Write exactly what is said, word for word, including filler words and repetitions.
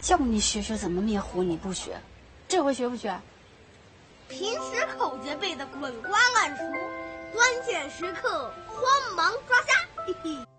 叫你学学怎么灭狐，你不学，这回学不学？ 平时口诀背的滚瓜烂熟，关键时刻慌忙抓瞎，嘿嘿。